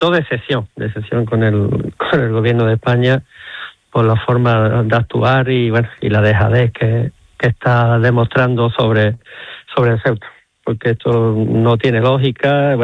todo de excepción con el gobierno de España por la forma de actuar y la dejadez que está demostrando sobre el Ceuta, porque esto no tiene lógica.